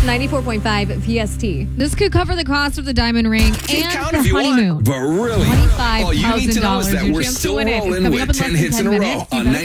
94.5 PST. This could cover the cost of the diamond ring Keep and count the if you honeymoon. want, but really, $25,000. all you need to know is that Your we're chance to still win it is rolling coming up with in less 10 than hits in 10 a row minutes. You on better